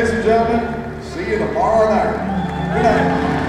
ladies and gentlemen, see you tomorrow night. Good night.